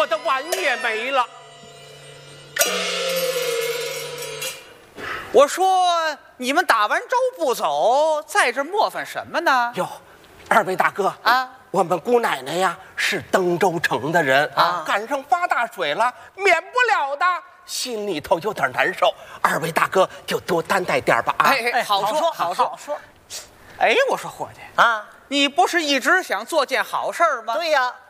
我的碗也没了。 我说你们打完粥不走，在这磨翻什么呢？ 哟，二位大哥啊， 我们姑奶奶呀是登州城的人啊， 赶上发大水了，免不了的，心里头有点难受。二位大哥就多担待点吧啊！ 哎，好说好说。哎，我说伙计啊， 你不是一直想做件好事儿吗？ 对呀，